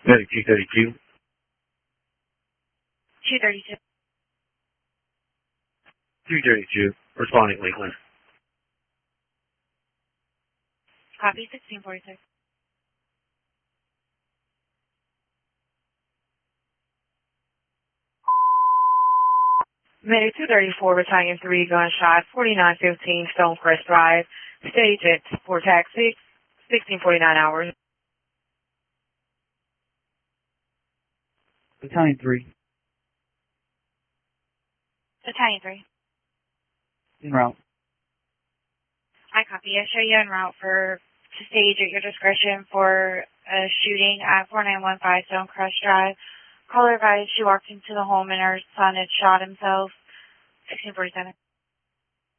Medic 232. 232. 332. Responding Lakeland. Copy 1646. Medic 234, Battalion 3, gunshot, 4915 Stonecrest Drive, stage at for taxi, 1649 hours. Battalion 3. Battalion 3. En route. I copy. I show you en route to stage at your discretion for a shooting at 4915 Stonecrest Drive. Caller advised she walked into the home and her son had shot himself. 1647.